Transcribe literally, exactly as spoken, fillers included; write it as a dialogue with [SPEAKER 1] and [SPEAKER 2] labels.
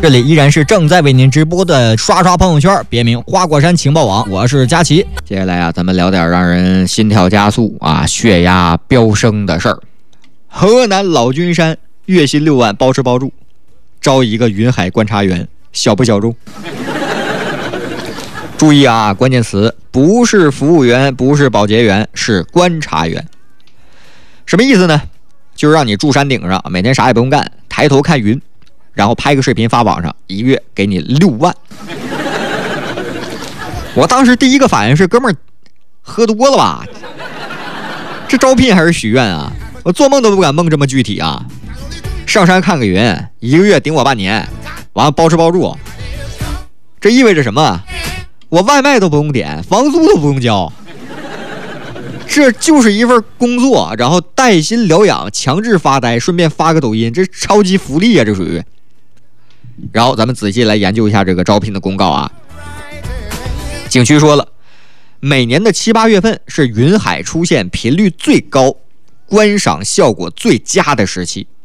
[SPEAKER 1] 这里依然是正在为您直播的刷刷朋友圈，别名花果山情报网，我是佳琪。接下来啊，咱们聊点让人心跳加速啊、血压飙升的事儿。河南老君山月薪六万，包吃包住，招一个云海观察员，小不小众？注意啊，关键词不是服务员，不是保洁员，是观察员。什么意思呢？就是让你住山顶上，每天啥也不用干，抬头看云，然后拍个视频发网上，一个月给你六万。我当时第一个反应是，哥们儿喝多了吧？这招聘还是许愿啊？我做梦都不敢梦这么具体啊！上山看个云，一个月顶我半年，完了包吃包住，这意味着什么？我外卖都不用点，房租都不用交。这就是一份工作，然后带薪疗养，强制发呆，顺便发个抖音，这超级福利啊，这属于。然后咱们仔细来研究一下这个招聘的公告啊。景区说了，每年的七八月份是云海出现频率最高、观赏效果最佳的时期。